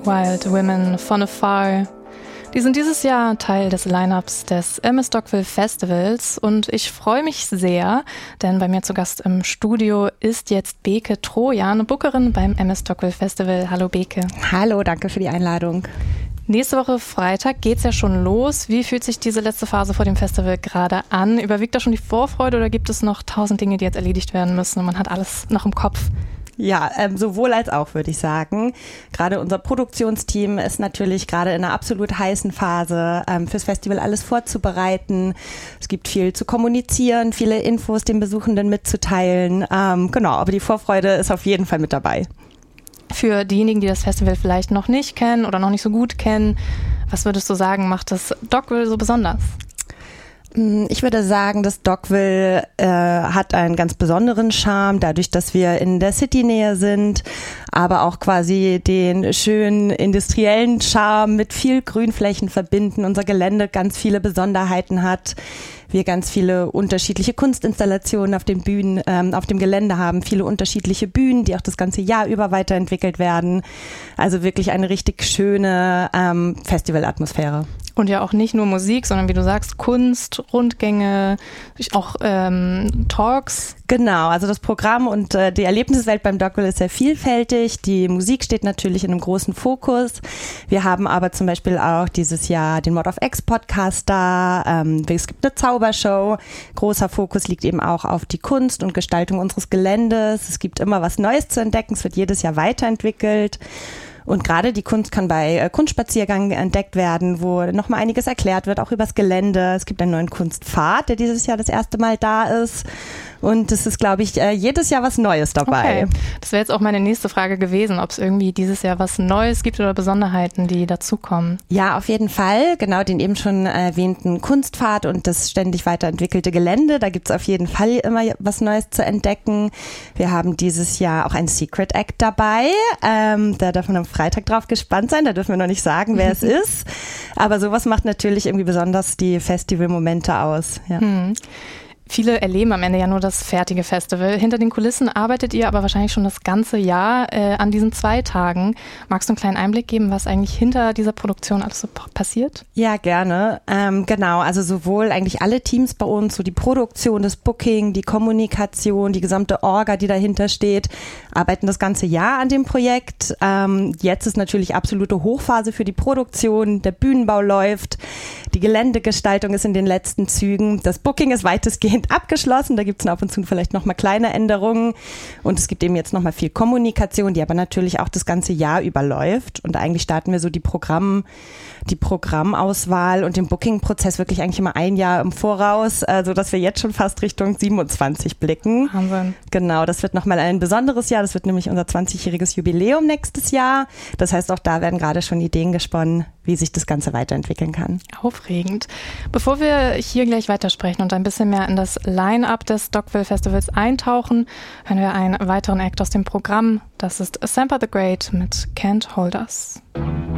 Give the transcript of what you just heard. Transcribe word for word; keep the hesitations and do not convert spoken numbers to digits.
Wild Women von Afar. Die sind dieses Jahr Teil des Line-Ups des M S Dockville Festivals und ich freue mich sehr, denn bei mir zu Gast im Studio ist jetzt Beke Trojan, Bookerin beim M S Dockville Festival. Hallo Beke. Hallo, danke für die Einladung. Nächste Woche Freitag geht's ja schon los. Wie fühlt sich diese letzte Phase vor dem Festival gerade an? Überwiegt da schon die Vorfreude oder gibt es noch tausend Dinge, die jetzt erledigt werden müssen und man hat alles noch im Kopf? Ja, ähm, sowohl als auch, würde ich sagen. Gerade unser Produktionsteam ist natürlich gerade in einer absolut heißen Phase, ähm, fürs Festival alles vorzubereiten. Es gibt viel zu kommunizieren, viele Infos den Besuchenden mitzuteilen. Ähm, genau, aber die Vorfreude ist auf jeden Fall mit dabei. Für diejenigen, die das Festival vielleicht noch nicht kennen oder noch nicht so gut kennen, was würdest du sagen, macht das Dockville so besonders? Ich würde sagen, das Dockville äh, hat einen ganz besonderen Charme, dadurch, dass wir in der Citynähe sind, aber auch quasi den schönen industriellen Charme mit viel Grünflächen verbinden. Unser Gelände ganz viele Besonderheiten hat. Wir ganz viele unterschiedliche Kunstinstallationen auf den Bühnen, ähm, auf dem Gelände haben, viele unterschiedliche Bühnen, die auch das ganze Jahr über weiterentwickelt werden. Also wirklich eine richtig schöne ähm, Festivalatmosphäre. Und ja auch nicht nur Musik, sondern wie du sagst, Kunst, Rundgänge, auch ähm, Talks. Genau, also das Programm und äh, die Erlebniswelt beim Dockville ist sehr vielfältig. Die Musik steht natürlich in einem großen Fokus. Wir haben aber zum Beispiel auch dieses Jahr den Mod of X Podcast da. Ähm, es gibt eine Zaubershow. Großer Fokus liegt eben auch auf die Kunst und Gestaltung unseres Geländes. Es gibt immer was Neues zu entdecken. Es wird jedes Jahr weiterentwickelt. Und gerade die Kunst kann bei äh, Kunstspaziergängen entdeckt werden, wo nochmal einiges erklärt wird, auch übers Gelände. Es gibt einen neuen Kunstpfad, der dieses Jahr das erste Mal da ist. Und es ist, glaube ich, äh, jedes Jahr was Neues dabei. Okay. Das wäre jetzt auch meine nächste Frage gewesen, ob es irgendwie dieses Jahr was Neues gibt oder Besonderheiten, die dazukommen. Ja, auf jeden Fall. Genau den eben schon erwähnten Kunstpfad und das ständig weiterentwickelte Gelände. Da gibt es auf jeden Fall immer was Neues zu entdecken. Wir haben dieses Jahr auch ein Secret Act dabei. Ähm, da darf man am Freitag drauf gespannt sein. Da dürfen wir noch nicht sagen, wer es ist. Aber sowas macht natürlich irgendwie besonders die Festivalmomente aus. Ja. Hm. Viele erleben am Ende ja nur das fertige Festival. Hinter den Kulissen arbeitet ihr aber wahrscheinlich schon das ganze Jahr äh, an diesen zwei Tagen. Magst du einen kleinen Einblick geben, was eigentlich hinter dieser Produktion alles so p- passiert? Ja, gerne. Ähm, genau, also sowohl eigentlich alle Teams bei uns, so die Produktion, das Booking, die Kommunikation, die gesamte Orga, die dahinter steht, arbeiten das ganze Jahr an dem Projekt. Ähm, jetzt ist natürlich absolute Hochphase für die Produktion. Der Bühnenbau läuft, die Geländegestaltung ist in den letzten Zügen. Das Booking ist weitestgehend abgeschlossen. Da gibt es ab und zu vielleicht nochmal kleine Änderungen. Und es gibt eben jetzt nochmal viel Kommunikation, die aber natürlich auch das ganze Jahr überläuft. Und eigentlich starten wir so die Programm, die Programmauswahl und den Booking-Prozess wirklich eigentlich immer ein Jahr im Voraus, äh, sodass wir jetzt schon fast Richtung siebenundzwanzig blicken. Wahnsinn. Genau, das wird nochmal ein besonderes Jahr. Das wird nämlich unser zwanzigjähriges Jubiläum nächstes Jahr. Das heißt, auch da werden gerade schon Ideen gesponnen, wie sich das Ganze weiterentwickeln kann. Aufregend. Bevor wir hier gleich weitersprechen und ein bisschen mehr in das Line-Up des Dockville Festivals eintauchen, hören wir einen weiteren Act aus dem Programm. Das ist Sampa the Great mit Can't Hold Us.